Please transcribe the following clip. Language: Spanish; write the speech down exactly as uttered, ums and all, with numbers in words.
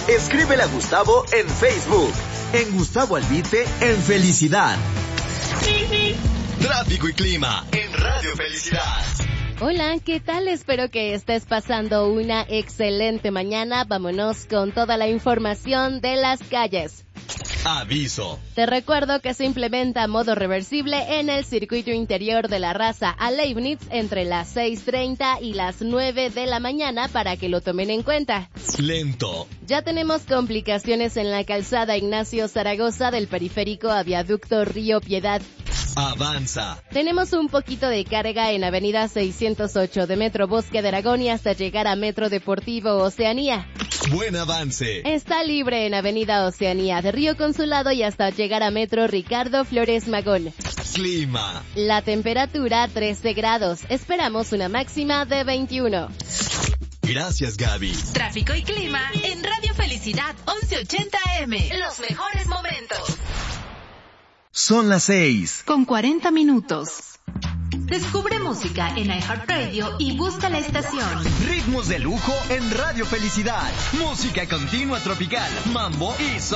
Escríbele a Gustavo en Facebook. En Gustavo Albite, en Felicidad. Tráfico y clima en Radio Felicidad. Hola, ¿qué tal? Espero que estés pasando una excelente mañana. Vámonos con toda la información de las calles. Aviso. Te recuerdo que se implementa modo reversible en el circuito interior de la Raza a Leibniz entre las seis treinta y las nueve de la mañana para que lo tomen en cuenta. Lento. Ya tenemos complicaciones en la calzada Ignacio Zaragoza del periférico a viaducto Río Piedad. Avanza. Tenemos un poquito de carga en avenida seiscientos ocho de Metro Bosque de Aragón y hasta llegar a Metro Deportivo Oceanía. Buen avance. Está libre en avenida Oceanía de Río Consulado y hasta llegar a Metro Ricardo Flores Magón. Clima. La temperatura trece grados. Esperamos una máxima de veintiuno. Gracias, Gaby. Tráfico y clima en Radio Felicidad once ochenta A M. Los mejores momentos. Son las seis. Con cuarenta minutos. Descubre música en iHeartRadio y busca la estación. Ritmos de lujo en Radio Felicidad. Música continua tropical, mambo y